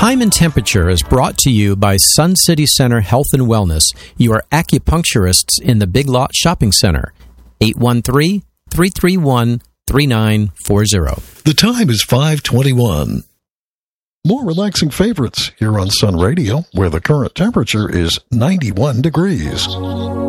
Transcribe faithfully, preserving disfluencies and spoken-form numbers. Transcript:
Time and Temperature is brought to you by Sun City Center Health and Wellness, your acupuncturists in the Big Lot Shopping Center. eight one three, three three one, three nine four zero. The time is five twenty-one. More relaxing favorites here on Sun Radio, where the current temperature is ninety-one degrees.